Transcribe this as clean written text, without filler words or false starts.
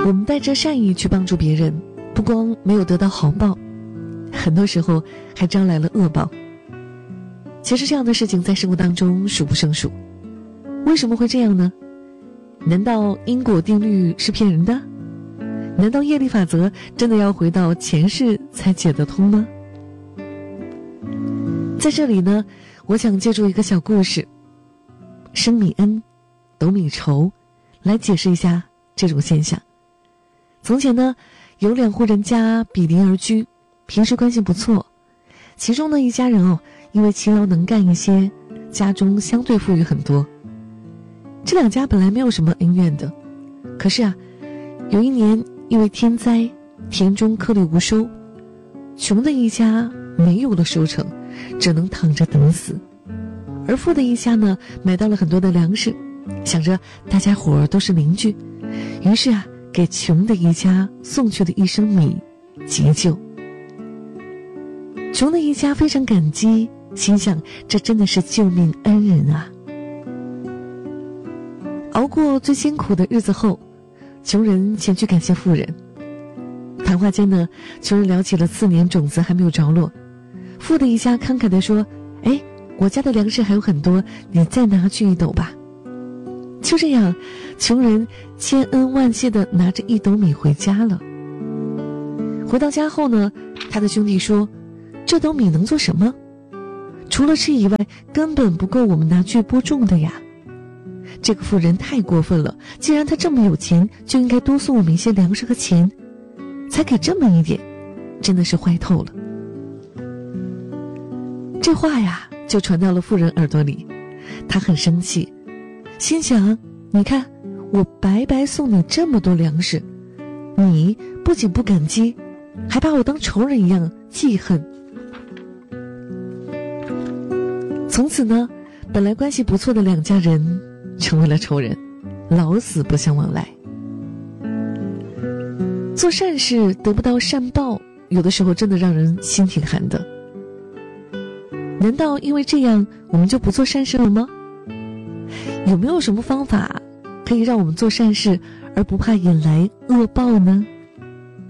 我们带着善意去帮助别人，不光没有得到好报，很多时候还招来了恶报。其实这样的事情在生活当中数不胜数。为什么会这样呢？难道因果定律是骗人的？难道业力法则真的要回到前世才解得通吗？在这里呢，我想借助一个小故事，升米恩，斗米仇，来解释一下这种现象。从前呢，有2户人家比邻而居，平时关系不错。其中呢，一家人因为勤劳能干一些，家中相对富裕很多。这2家本来没有什么恩怨的，可是有一年因为天灾，田中颗粒无收，穷的一家没有了收成，只能躺着等死。而富的一家呢，买到了很多的粮食，想着大家伙儿都是邻居，于是给穷的一家送去了1升米急救。穷的一家非常感激，心想这真的是救命恩人啊。熬过最辛苦的日子后，穷人前去感谢富人。谈话间呢，穷人聊起了4年种子还没有着落，富的一家慷慨地说，我家的粮食还有很多，你再拿去1斗吧。就这样，穷人千恩万谢地拿着1斗米回家了。回到家后呢，他的兄弟说，这斗米能做什么？除了吃以外，根本不够我们拿去播种的呀。这个富人太过分了，既然他这么有钱，就应该多送我们一些粮食和钱，才给这么一点，真的是坏透了。这话就传到了富人耳朵里，他很生气，心想，你看我白白送你这么多粮食，你不仅不感激，还把我当仇人一样记恨。从此呢，本来关系不错的2家人成为了仇人，老死不相往来。做善事得不到善报，有的时候真的让人心挺寒的。难道因为这样我们就不做善事了吗？有没有什么方法可以让我们做善事而不怕引来恶报呢？